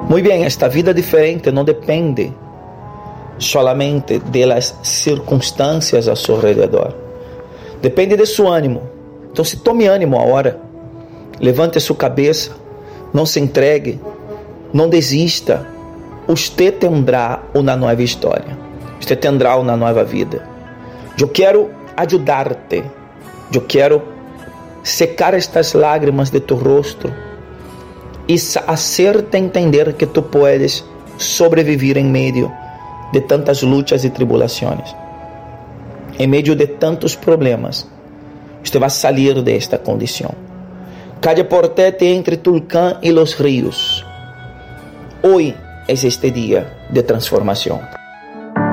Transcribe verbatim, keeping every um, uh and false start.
Muy bien, esta vida diferente não depende solamente das circunstâncias a seu redor. Depende de seu ânimo. Então, se tome ânimo agora. Levante sua cabeça. Não se entregue. Não desista. Você terá uma nova história. Você terá uma nova vida. Eu quero ajudar-te. Eu quero secar estas lágrimas de tu rostro e hacer-te entender que tu puedes sobreviver em meio de tantas lutas e tribulações. Em meio de tantos problemas, você vai sair desta condição. Calle Portete entre Tulcán e los ríos. Hoy es este dia de transformação.